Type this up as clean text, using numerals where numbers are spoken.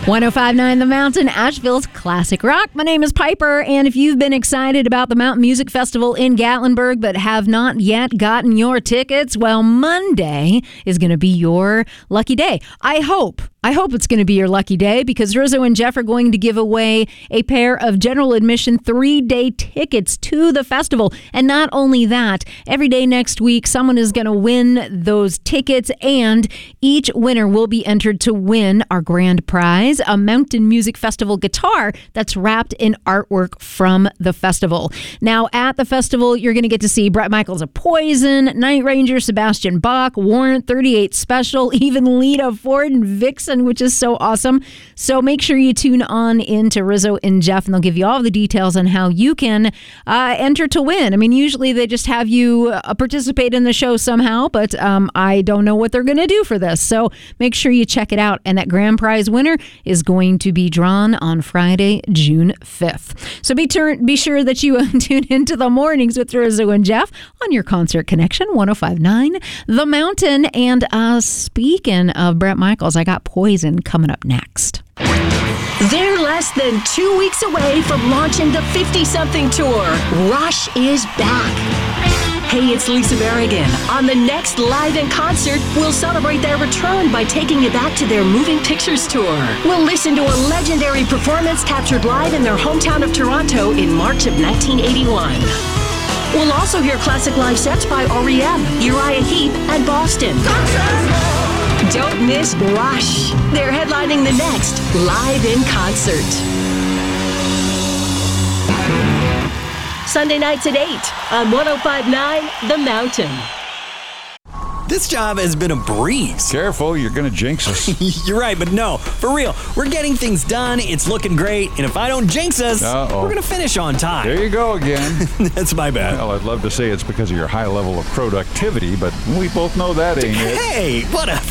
105.9 The Mountain, Asheville's classic rock. My name is Piper, and if you've been excited about the Mountain Music Festival in Gatlinburg but have not yet gotten your tickets, well, Monday is going to be your lucky day. I hope it's going to be your lucky day because Rizzo and Jeff are going to give away a pair of general admission 3-day tickets to the festival. And not only that, every day next week, someone is going to win those tickets, and each winner will be entered to win our grand prize, a Mountain Music Festival guitar that's wrapped in artwork from the festival. Now, at the festival, you're going to get to see Bret Michaels of Poison, Night Ranger, Sebastian Bach, Warrant, 38 Special, even Lita Ford and Vixen, which is so awesome. So make sure you tune on into Rizzo and Jeff, and they'll give you all the details on how you can enter to win. I mean, usually they just have you participate in the show somehow, but I don't know what they're going to do for this. So make sure you check it out. And that grand prize winner is going to be drawn on Friday, June 5th. So be sure that you tune into the mornings with Rizzo and Jeff on your Concert Connection 105.9 The Mountain. And speaking of Bret Michaels, I got Poison coming up next. They're less than 2 weeks away from launching the 50-something tour. Rush is back. Hey, it's Lisa Berrigan. On the next Live in Concert, we'll celebrate their return by taking you back to their Moving Pictures tour. We'll listen to a legendary performance captured live in their hometown of Toronto in March of 1981. We'll also hear classic live sets by R.E.M., Uriah Heep, and Boston. Don't miss Rush. They're headlining the next Live in Concert. Sunday nights at 8 on 105.9 The Mountain. This job has been a breeze. Careful, you're going to jinx us. You're right, but no, for real. We're getting things done, it's looking great, and if I don't jinx us, we're going to finish on time. There you go again. That's my bad. Well, I'd love to say it's because of your high level of productivity, but we both know that ain't it. Hey, whatever.